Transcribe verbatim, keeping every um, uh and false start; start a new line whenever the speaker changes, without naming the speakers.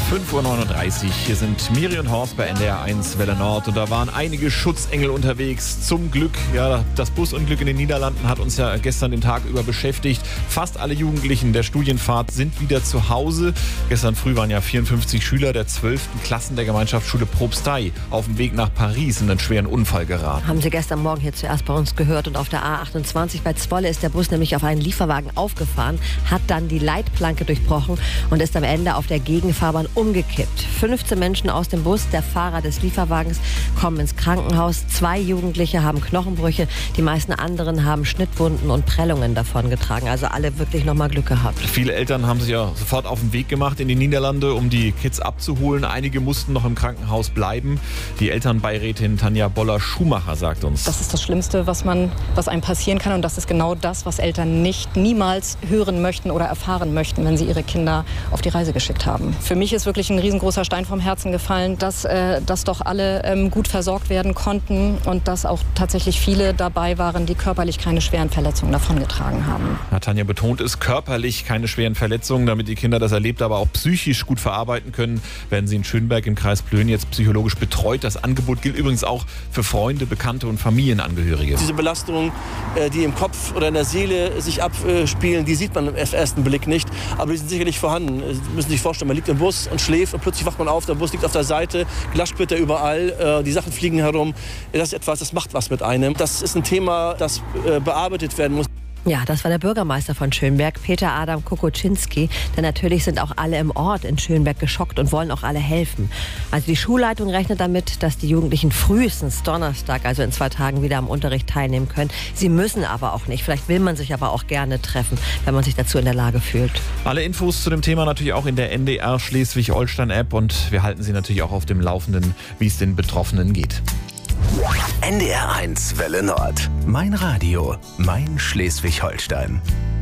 fünf Uhr neununddreißig. Hier sind Miri und Horst bei N D R eins Welle Nord. Und da waren einige Schutzengel unterwegs. Zum Glück, ja, das Busunglück in den Niederlanden hat uns ja gestern den Tag über beschäftigt. Fast alle Jugendlichen der Studienfahrt sind wieder zu Hause. Gestern früh waren ja vierundfünfzig Schüler der zwölften Klassen der Gemeinschaftsschule Propstei auf dem Weg nach Paris in einen schweren Unfall geraten.
Haben Sie gestern Morgen hier zuerst bei uns gehört. Und auf der A achtundzwanzig bei Zwolle ist der Bus nämlich auf einen Lieferwagen aufgefahren, hat dann die Leitplanke durchbrochen und ist am Ende auf der Gegenfahrbahn umgekippt. fünfzehn Menschen aus dem Bus, der Fahrer des Lieferwagens, kommen ins Krankenhaus. Zwei Jugendliche haben Knochenbrüche, die meisten anderen haben Schnittwunden und Prellungen davongetragen. Also alle wirklich nochmal Glück gehabt.
Viele Eltern haben sich ja sofort auf den Weg gemacht in die Niederlande, um die Kids abzuholen. Einige mussten noch im Krankenhaus bleiben. Die Elternbeirätin Tanja Boller-Schumacher sagt uns:
Das ist das Schlimmste, was, man, was einem passieren kann. Und das ist genau das, was Eltern nicht niemals hören möchten oder erfahren möchten, wenn sie ihre Kinder auf die Reise geschickt haben. Für mich ist wirklich ein riesengroßer Stein vom Herzen gefallen, dass, äh, dass doch alle ähm, gut versorgt werden konnten und dass auch tatsächlich viele dabei waren, die körperlich keine schweren Verletzungen davongetragen haben.
Ja, Tanja betont es, körperlich keine schweren Verletzungen, damit die Kinder das erlebt, aber auch psychisch gut verarbeiten können, werden sie in Schönberg im Kreis Plön jetzt psychologisch betreut. Das Angebot gilt übrigens auch für Freunde, Bekannte und Familienangehörige.
Diese Belastungen, die im Kopf oder in der Seele sich abspielen, die sieht man im ersten Blick nicht, aber die sind sicherlich vorhanden. Sie müssen sich vorstellen, man liegt im Bus und schläft und plötzlich wacht man auf, der Bus liegt auf der Seite, Glas splittert überall, die Sachen fliegen herum. Das ist etwas, das macht was mit einem. Das ist ein Thema, das bearbeitet werden muss.
Ja, das war der Bürgermeister von Schönberg, Peter Adam Kokoczynski. Denn natürlich sind auch alle im Ort in Schönberg geschockt und wollen auch alle helfen. Also die Schulleitung rechnet damit, dass die Jugendlichen frühestens Donnerstag, also in zwei Tagen, wieder am Unterricht teilnehmen können. Sie müssen aber auch nicht. Vielleicht will man sich aber auch gerne treffen, wenn man sich dazu in der Lage fühlt.
Alle Infos zu dem Thema natürlich auch in der N D R Schleswig-Holstein-App. Und wir halten Sie natürlich auch auf dem Laufenden, wie es den Betroffenen geht.
N D R eins Welle Nord. Mein Radio, mein Schleswig-Holstein.